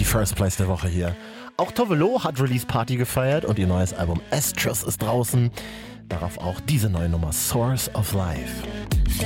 First Place der Woche hier. Auch Tove Lo hat Release-Party gefeiert und ihr neues Album Estrus ist draußen. Darauf auch diese neue Nummer Source of Life.